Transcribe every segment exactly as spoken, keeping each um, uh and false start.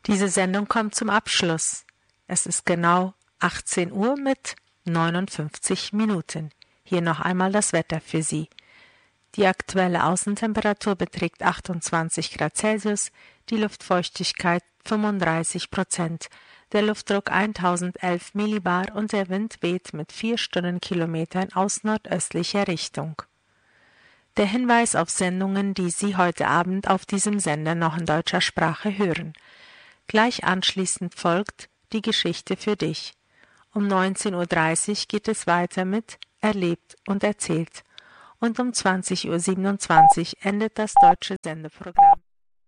Diese Sendung kommt zum Abschluss. Es ist genau achtzehn Uhr mit neunundfünfzig Minuten. Hier noch einmal das Wetter für Sie. Die aktuelle Außentemperatur beträgt achtundzwanzig Grad Celsius, die Luftfeuchtigkeit fünfunddreißig Prozent, der Luftdruck tausendelf Millibar und der Wind weht mit vier Stundenkilometern aus nordöstlicher Richtung. Der Hinweis auf Sendungen, die Sie heute Abend auf diesem Sender noch in deutscher Sprache hören. Gleich anschließend folgt die Geschichte für dich. Um neunzehn Uhr dreißig geht es weiter mit Erlebt und Erzählt. Und um zwanzig Uhr siebenundzwanzig endet das deutsche Sendeprogramm.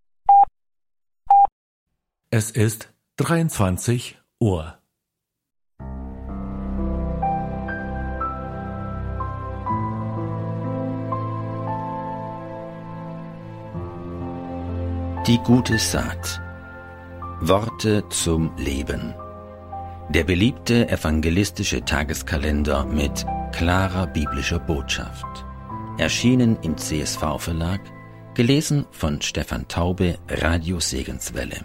Es ist dreiundzwanzig Uhr. Die gute Saat. Worte zum Leben. Der beliebte evangelistische Tageskalender mit klarer biblischer Botschaft. Erschienen im C S V-Verlag, gelesen von Stefan Taube, Radio Segenswelle.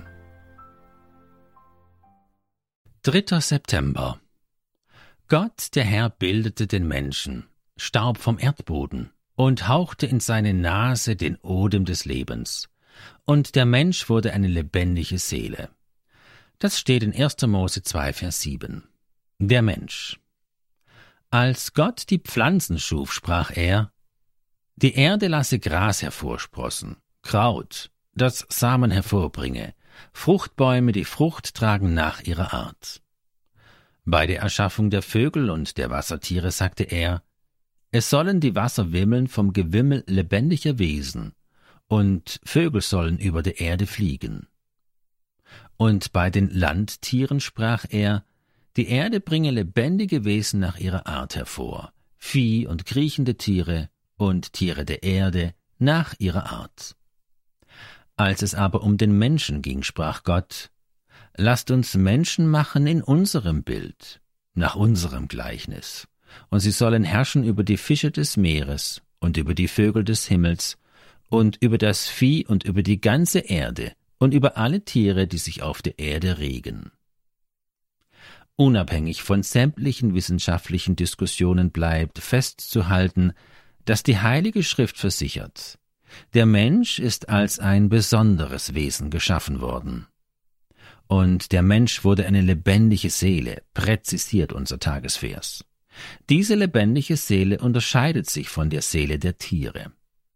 dritter September. Gott, der Herr, bildete den Menschen, Staub vom Erdboden, und hauchte in seine Nase den Odem des Lebens. Und der Mensch wurde eine lebendige Seele. Das steht in erster Mose zwei, Vers sieben. Der Mensch. Als Gott die Pflanzen schuf, sprach er: Die Erde lasse Gras hervorsprossen, Kraut, das Samen hervorbringe, Fruchtbäume, die Frucht tragen nach ihrer Art. Bei der Erschaffung der Vögel und der Wassertiere sagte er: Es sollen die Wasser wimmeln vom Gewimmel lebendiger Wesen, und Vögel sollen über der Erde fliegen. Und bei den Landtieren sprach er: Die Erde bringe lebendige Wesen nach ihrer Art hervor, Vieh und kriechende Tiere und Tiere der Erde nach ihrer Art. Als es aber um den Menschen ging, sprach Gott: Lasst uns Menschen machen in unserem Bild, nach unserem Gleichnis, und sie sollen herrschen über die Fische des Meeres und über die Vögel des Himmels und über das Vieh und über die ganze Erde und über alle Tiere, die sich auf der Erde regen. Unabhängig von sämtlichen wissenschaftlichen Diskussionen bleibt festzuhalten, dass die Heilige Schrift versichert: Der Mensch ist als ein besonderes Wesen geschaffen worden. Und der Mensch wurde eine lebendige Seele, präzisiert unser Tagesvers. Diese lebendige Seele unterscheidet sich von der Seele der Tiere.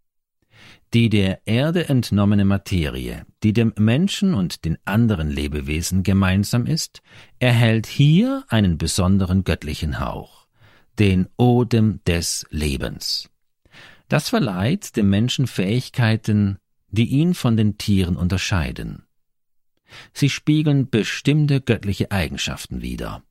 Die der Erde entnommene Materie, die dem Menschen und den anderen Lebewesen gemeinsam ist, erhält hier einen besonderen göttlichen Hauch, den Odem des Lebens. Das verleiht dem Menschen Fähigkeiten, die ihn von den Tieren unterscheiden. Sie spiegeln bestimmte göttliche Eigenschaften wider.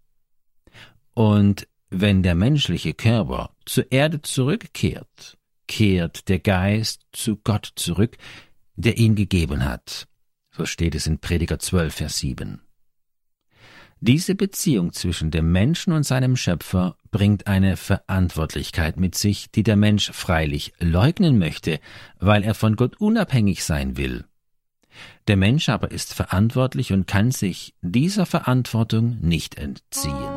Und wenn der menschliche Körper zur Erde zurückkehrt, kehrt der Geist zu Gott zurück, der ihn gegeben hat. So steht es in Prediger zwölf, Vers sieben. Diese Beziehung zwischen dem Menschen und seinem Schöpfer bringt eine Verantwortlichkeit mit sich, die der Mensch freilich leugnen möchte, weil er von Gott unabhängig sein will. Der Mensch aber ist verantwortlich und kann sich dieser Verantwortung nicht entziehen.